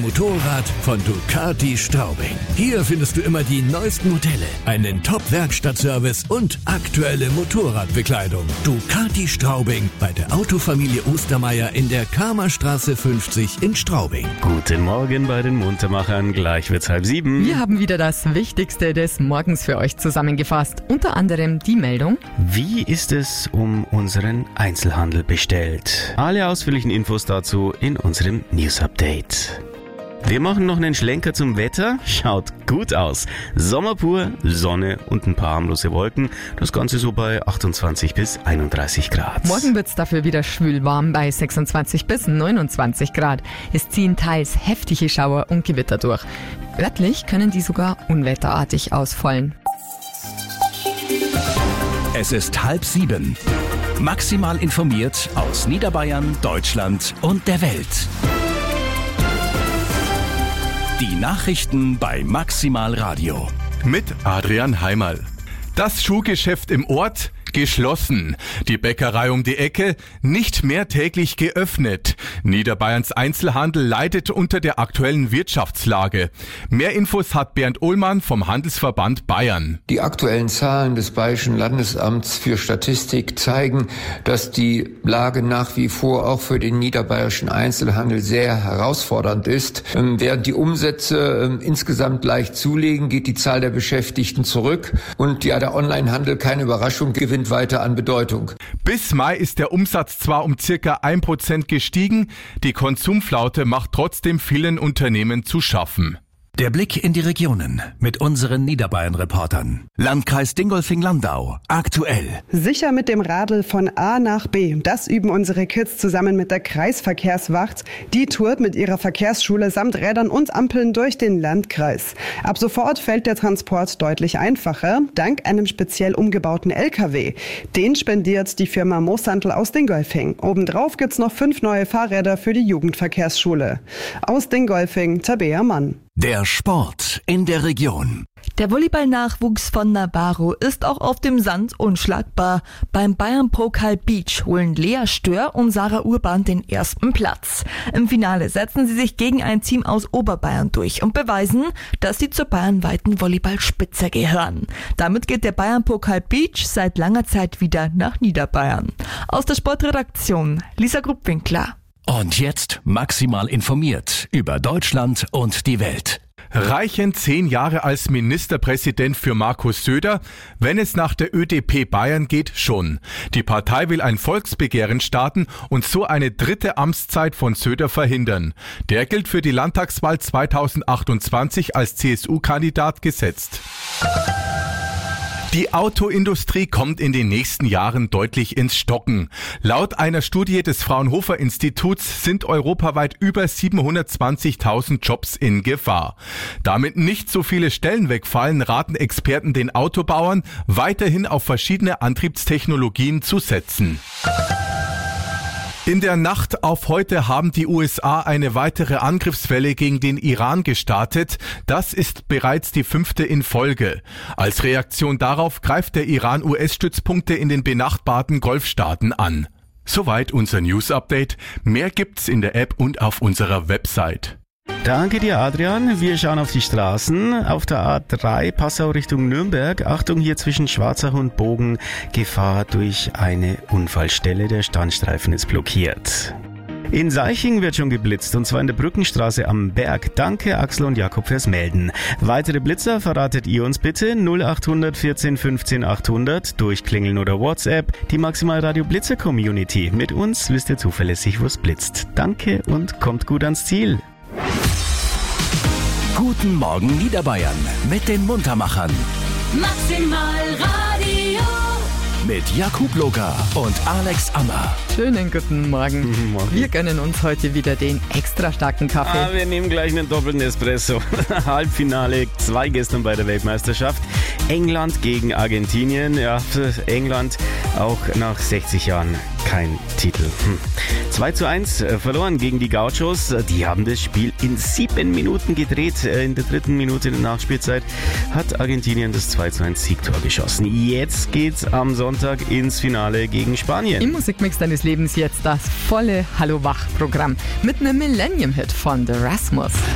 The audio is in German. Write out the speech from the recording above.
Motorrad von Ducati Straubing. Hier findest du immer die neuesten Modelle, einen Top-Werkstattservice und aktuelle Motorradbekleidung. Ducati Straubing bei der Autofamilie Ostermeier in der Kamerstraße 50 in Straubing. Guten Morgen bei den Muntermachern, gleich wird's 6:30. Wir haben wieder das Wichtigste des Morgens für euch zusammengefasst. Unter anderem die Meldung: Wie ist es um unseren Einzelhandel bestellt? Alle ausführlichen Infos dazu in unserem News-Update. Wir machen noch einen Schlenker zum Wetter. Schaut gut aus. Sommer pur, Sonne und ein paar harmlose Wolken. Das Ganze so bei 28 bis 31 Grad. Morgen wird's dafür wieder schwül warm bei 26 bis 29 Grad. Es ziehen teils heftige Schauer und Gewitter durch. Örtlich können die sogar unwetterartig ausfallen. Es ist 6:30. Maximal informiert aus Niederbayern, Deutschland und der Welt. Die Nachrichten bei Maximal Radio. Mit Adrian Heimerl. Das Schuhgeschäft im Ort geschlossen. Die Bäckerei um die Ecke nicht mehr täglich geöffnet. Niederbayerns Einzelhandel leidet unter der aktuellen Wirtschaftslage. Mehr Infos hat Bernd Ohlmann vom Handelsverband Bayern. Die aktuellen Zahlen des Bayerischen Landesamts für Statistik zeigen, dass die Lage nach wie vor auch für den niederbayerischen Einzelhandel sehr herausfordernd ist. Während die Umsätze insgesamt leicht zulegen, geht die Zahl der Beschäftigten zurück und der Onlinehandel, keine Überraschung, gewinnt weiter an Bedeutung. Bis Mai ist der Umsatz zwar um circa 1% gestiegen, die Konsumflaute macht trotzdem vielen Unternehmen zu schaffen. Der Blick in die Regionen mit unseren Niederbayern-Reportern. Landkreis Dingolfing-Landau. Aktuell. Sicher mit dem Radl von A nach B. Das üben unsere Kids zusammen mit der Kreisverkehrswacht. Die tourt mit ihrer Verkehrsschule samt Rädern und Ampeln durch den Landkreis. Ab sofort fällt der Transport deutlich einfacher, dank einem speziell umgebauten LKW. Den spendiert die Firma Moosandl aus Dingolfing. Obendrauf gibt's noch 5 neue Fahrräder für die Jugendverkehrsschule. Aus Dingolfing, Tabea Mann. Der Sport in der Region. Der Volleyball-Nachwuchs von Navarro ist auch auf dem Sand unschlagbar. Beim Bayern-Pokal Beach holen Lea Stör und Sarah Urban den ersten Platz. Im Finale setzen sie sich gegen ein Team aus Oberbayern durch und beweisen, dass sie zur bayernweiten Volleyballspitze gehören. Damit geht der Bayern-Pokal Beach seit langer Zeit wieder nach Niederbayern. Aus der Sportredaktion Lisa Gruppwinkler. Und jetzt maximal informiert über Deutschland und die Welt. Reichen 10 Jahre als Ministerpräsident für Markus Söder? Wenn es nach der ÖDP Bayern geht, schon. Die Partei will ein Volksbegehren starten und so eine 3. Amtszeit von Söder verhindern. Der gilt für die Landtagswahl 2028 als CSU-Kandidat gesetzt. Die Autoindustrie kommt in den nächsten Jahren deutlich ins Stocken. Laut einer Studie des Fraunhofer Instituts sind europaweit über 720.000 Jobs in Gefahr. Damit nicht so viele Stellen wegfallen, raten Experten den Autobauern, weiterhin auf verschiedene Antriebstechnologien zu setzen. In der Nacht auf heute haben die USA eine weitere Angriffswelle gegen den Iran gestartet. Das ist bereits die 5. in Folge. Als Reaktion darauf greift der Iran US-Stützpunkte in den benachbarten Golfstaaten an. Soweit unser News-Update. Mehr gibt's in der App und auf unserer Website. Danke dir, Adrian. Wir schauen auf die Straßen. Auf der A3 Passau Richtung Nürnberg. Achtung, hier zwischen Schwarzach und Bogen. Gefahr durch eine Unfallstelle. Der Standstreifen ist blockiert. In Seiching wird schon geblitzt, und zwar in der Brückenstraße am Berg. Danke Axel und Jakob fürs Melden. Weitere Blitzer verratet ihr uns bitte 0800 14 15 800 durchklingeln oder WhatsApp. Die Maximal Radio Blitzer Community. Mit uns wisst ihr zuverlässig, wo's blitzt. Danke und kommt gut ans Ziel. Guten Morgen Niederbayern mit den Muntermachern. Maximal Radio. Mit Jakub Loka und Alex Ammer. Schönen guten Morgen. Wir gönnen uns heute wieder den extra starken Kaffee. Wir nehmen gleich einen doppelten Espresso. Halbfinale 2 gestern bei der Weltmeisterschaft. England gegen Argentinien. Ja, für England auch nach 60 Jahren kein Titel. 2:1 verloren gegen die Gauchos. Die haben das Spiel in 7 Minuten gedreht. In der 3. Minute der Nachspielzeit hat Argentinien das 2:1 Siegtor geschossen. Jetzt geht's am Sonntag ins Finale gegen Spanien. Im Musikmix deines Lebens jetzt das volle Hallo Wach-Programm mit einem Millennium-Hit von The Rasmus.